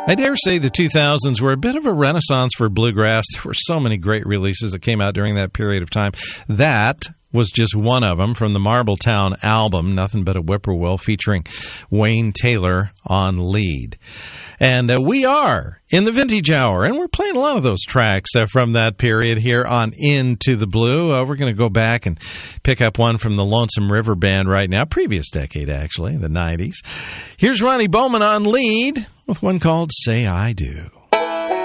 I dare say the 2000s were a bit of a renaissance for bluegrass. There were so many great releases that came out during that period of time. That was just one of them from the Marbletown album, Nothing But a Whippoorwill, featuring Wayne Taylor on lead. And we are in the Vintage Hour, and we're playing a lot of those tracks from that period here on Into the Blue. We're going to go back and pick up one from the Lonesome River Band right now, previous decade actually, the 90s. Here's Ronnie Bowman on lead with one called Say I Do.